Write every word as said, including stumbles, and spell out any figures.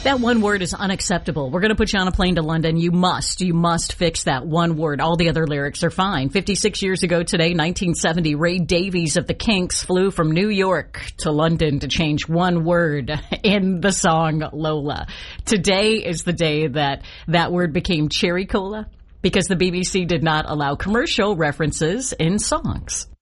That one word is unacceptable. We're going to put you on a plane to London. You must. You must fix that one word. All the other lyrics are fine. fifty-six years ago today, nineteen seventy, Ray Davies of the Kinks flew from New York to London to change one word in the song Lola. Today is the day that that word became cherry cola because the B B C did not allow commercial references in songs.